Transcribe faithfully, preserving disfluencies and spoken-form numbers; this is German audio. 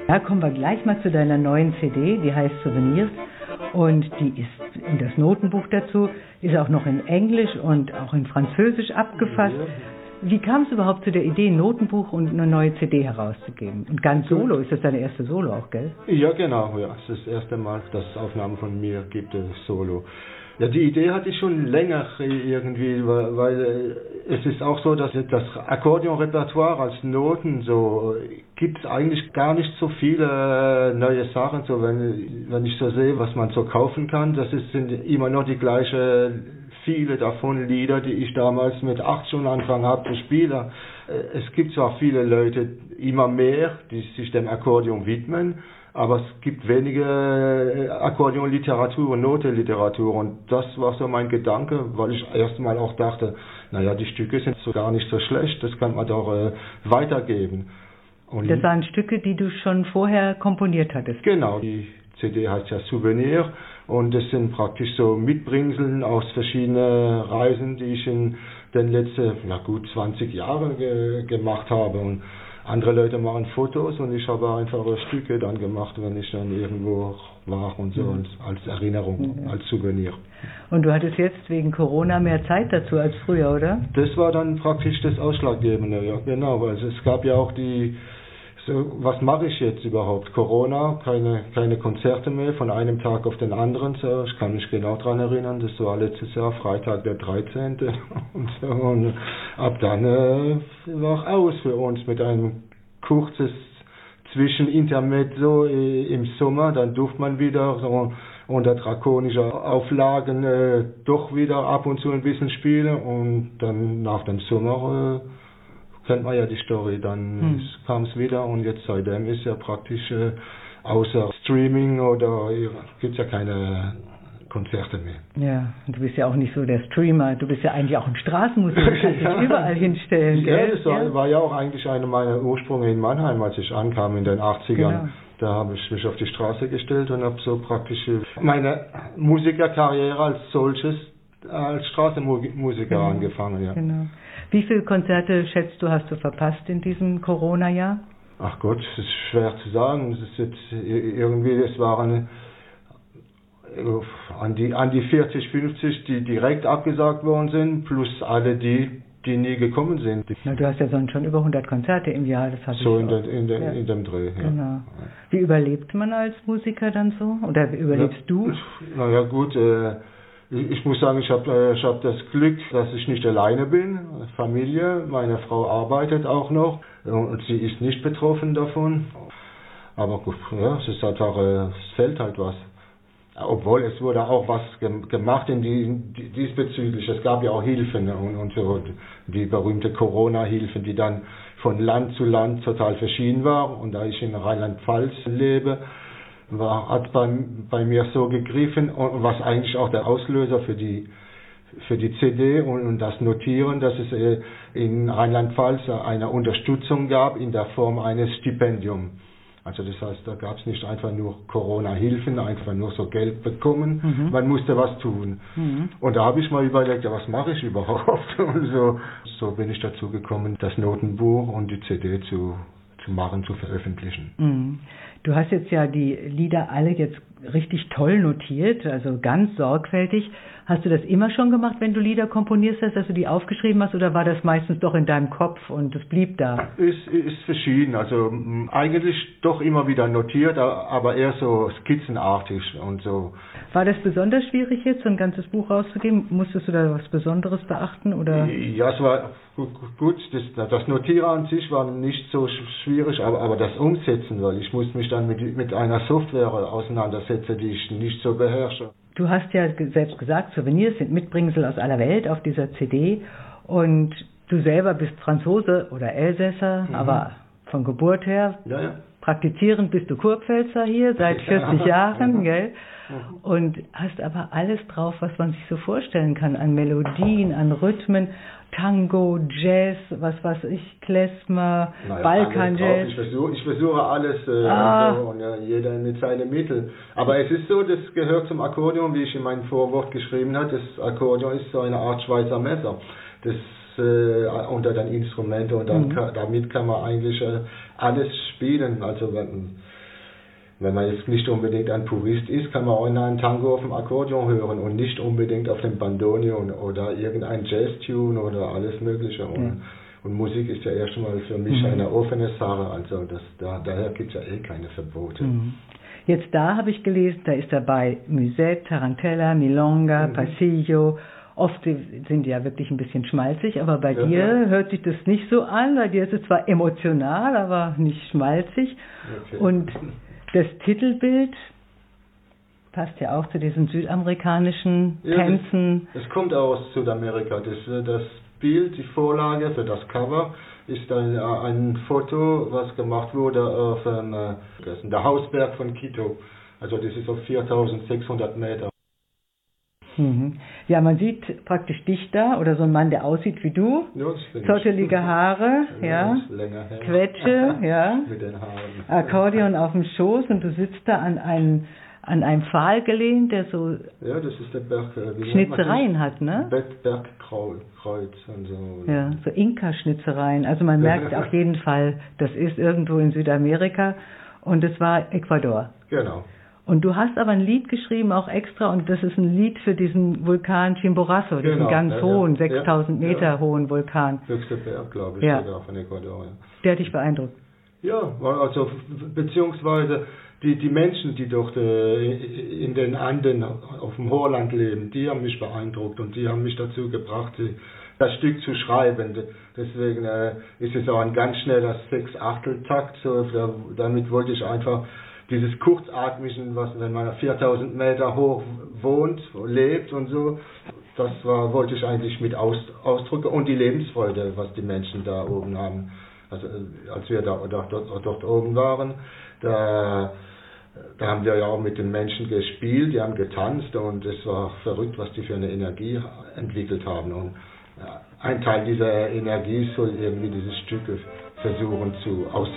Da kommen wir gleich mal zu deiner neuen C D, die heißt Souvenirs und die ist in das Notenbuch dazu, ist auch noch in Englisch und auch in Französisch abgefasst. Wie kam es überhaupt zu der Idee, ein Notenbuch und eine neue C D herauszugeben? Und ganz solo, ist das deine erste Solo auch, gell? Ja, genau, ja. Es ist das erste Mal, dass es Aufnahmen von mir gibt, Solo. Ja, die Idee hatte ich schon länger irgendwie, weil, weil es ist auch so, dass das Akkordeonrepertoire als Noten so gibt es eigentlich gar nicht so viele neue Sachen. So wenn wenn ich so sehe, was man so kaufen kann, das ist, sind immer noch die gleichen, viele davon Lieder, die ich damals mit acht schon angefangen habe zu spielen. Es gibt zwar viele Leute, immer mehr, die sich dem Akkordeon widmen, aber es gibt wenige Akkordeonliteratur und Notenliteratur und das war so mein Gedanke, weil ich erstmal auch dachte, naja, die Stücke sind so gar nicht so schlecht, das kann man doch äh, weitergeben. Und das waren Stücke, die du schon vorher komponiert hattest? Genau, die C D heißt ja Souvenir und das sind praktisch so Mitbringseln aus verschiedenen Reisen, die ich in den letzten, na gut, zwanzig Jahren ge gemacht habe. Und andere Leute machen Fotos und ich habe einfach Stücke dann gemacht, wenn ich dann irgendwo war und so, mhm. als Erinnerung, ja. als Souvenir. Und du hattest jetzt wegen Corona mehr Zeit dazu als früher, oder? Das war dann praktisch das Ausschlaggebende, ja genau. Also es gab ja auch die, so, was mache ich jetzt überhaupt? Corona, keine, keine Konzerte mehr von einem Tag auf den anderen. So. Ich kann mich genau daran erinnern, das war letztes Jahr Freitag der dreizehnte Und, so. Und ab dann äh, war aus für uns mit einem kurzes Zwischenintermezzo äh, im Sommer. Dann durfte man wieder so unter drakonischer Auflagen äh, doch wieder ab und zu ein bisschen spielen. Und dann nach dem Sommer äh, kennt man ja die Story, dann hm. kam es wieder und jetzt seitdem ist ja praktisch äh, außer Streaming oder ja, gibt es ja keine Konzerte mehr. Ja, und du bist ja auch nicht so der Streamer, du bist ja eigentlich auch ein Straßenmusiker, du kannst dich überall hinstellen. Ja, das war ja. war ja auch eigentlich einer meiner Ursprünge in Mannheim, als ich ankam in den achtzigern. Genau. Da habe ich mich auf die Straße gestellt und habe so praktisch meine Musikerkarriere als solches als Straßenmusiker genau. angefangen. Ja. Genau. Wie viele Konzerte, schätzt du, hast du verpasst in diesem Corona-Jahr? Ach Gott, das ist schwer zu sagen. Das ist jetzt irgendwie, es waren an die, an die vierzig, fünfzig, die direkt abgesagt worden sind, plus alle die, die nie gekommen sind. Na, du hast ja sonst schon über hundert Konzerte im Jahr, das habe so ich in, den, in, den, ja. in dem Dreh, ja. Genau. Wie überlebt man als Musiker dann so? Oder wie überlebst ja, du? Naja gut, äh, ich muss sagen, ich habe ich hab das Glück, dass ich nicht alleine bin. Familie, meine Frau arbeitet auch noch und sie ist nicht betroffen davon. Aber gut, ja, es ist einfach, es fällt halt was. Obwohl es wurde auch was gemacht in die, die, diesbezüglich. Es gab ja auch Hilfen und, und so, die berühmte Corona-Hilfen, die dann von Land zu Land total verschieden war. Und da ich in Rheinland-Pfalz lebe, war, hat bei, bei mir so gegriffen, und was eigentlich auch der Auslöser für die, für die C D und, und das Notieren, dass es äh, in Rheinland-Pfalz eine Unterstützung gab in der Form eines Stipendiums. Also das heißt, da gab es nicht einfach nur Corona-Hilfen, einfach nur so Geld bekommen, mhm. man musste was tun. Mhm. Und da habe ich mal überlegt, ja, was mache ich überhaupt? Und so, so bin ich dazu gekommen, das Notenbuch und die C D zu, zu machen, zu veröffentlichen. Mhm. Du hast jetzt ja die Lieder alle jetzt richtig toll notiert, also ganz sorgfältig. Hast du das immer schon gemacht, wenn du Lieder komponierst hast, dass du die aufgeschrieben hast, oder war das meistens doch in deinem Kopf und es blieb da? Ist, ist verschieden, also eigentlich doch immer wieder notiert, aber eher so skizzenartig und so. War das besonders schwierig jetzt, so ein ganzes Buch rauszugeben? Musstest du da was Besonderes beachten, oder? Ja, es war gut, gut das, das Notieren an sich war nicht so schwierig, aber, aber das Umsetzen, weil ich musste mich dann mit, mit einer Software auseinandersetzen, die ich nicht so beherrsche. Du hast ja selbst gesagt, Souvenirs sind Mitbringsel aus aller Welt auf dieser C D und du selber bist Franzose oder Elsässer, mhm. aber von Geburt her. Ja, ja. Praktizierend bist du Kurpfälzer hier seit vierzig Jahren, gell? Und hast aber alles drauf, was man sich so vorstellen kann, an Melodien, an Rhythmen, Tango, Jazz, was weiß ich, Klezmer, naja, Balkan-Jazz. Ich versuche, ich versuche alles äh, ah. und, so, und ja, jeder mit seinen Mitteln. Aber es ist so, das gehört zum Akkordeon, wie ich in meinem Vorwort geschrieben habe. Das Akkordeon ist so eine Art Schweizer Messer. Das äh, unter den Instrumenten und dann mhm. kann, damit kann man eigentlich äh, alles spielen. Also wenn, Wenn man jetzt nicht unbedingt ein Purist ist, kann man auch einen Tango auf dem Akkordeon hören und nicht unbedingt auf dem Bandoneon oder irgendein Jazz-Tune oder alles Mögliche. Und, ja. und Musik ist ja erstmal für mich mhm. eine offene Sache, also das, da, daher gibt es ja eh keine Verbote. Mhm. Jetzt da habe ich gelesen, da ist dabei Musette, Tarantella, Milonga, mhm. Pasillo. Oft sind die ja wirklich ein bisschen schmalzig, aber bei ja, dir ja. hört sich das nicht so an. Bei dir ist es zwar emotional, aber nicht schmalzig. Okay. Und das Titelbild passt ja auch zu diesen südamerikanischen ja, Tänzen. Es kommt aus Südamerika. Das, das Bild, die Vorlage für das Cover ist ein, ein Foto, was gemacht wurde auf ähm, der Hausberg von Quito. Also das ist auf viertausendsechshundert Meter. Ja, man sieht praktisch dich da oder so ein Mann, der aussieht wie du. Ja, zottelige Haare, ja, ja. Quetsche, ja, mit den Haaren. Akkordeon auf dem Schoß und du sitzt da an einem, an einem Pfahl gelehnt, der so ja, das ist der Berg, Schnitzereien hat, ne? Bergkreuz und so. Ja, so Inka-Schnitzereien. Also man merkt auf jeden Fall, das ist irgendwo in Südamerika und es war Ecuador. Genau. Und du hast aber ein Lied geschrieben, auch extra, und das ist ein Lied für diesen Vulkan Chimborazo, diesen genau, ganz ja, hohen, ja, sechstausend Meter ja. hohen Vulkan. Höchster Berg, glaube ich, ja. sogar von Ecuador. Ja. Der hat dich beeindruckt? Ja, also beziehungsweise die, die Menschen, die dort äh, in den Anden auf dem Hochland leben, die haben mich beeindruckt und die haben mich dazu gebracht, die, das Stück zu schreiben. Deswegen äh, ist es auch ein ganz schneller Sechs-Achtel-Takt, so, da, damit wollte ich einfach dieses Kurzatmigen, was, wenn man viertausend Meter hoch wohnt, lebt und so, das war, wollte ich eigentlich mit aus, ausdrücken und die Lebensfreude, was die Menschen da oben haben. Also als wir da, da dort, dort oben waren, da, da haben wir ja auch mit den Menschen gespielt, die haben getanzt und es war verrückt, was die für eine Energie entwickelt haben. Und ja, ein Teil dieser Energie soll irgendwie diese Stücke versuchen zu auszuprobieren.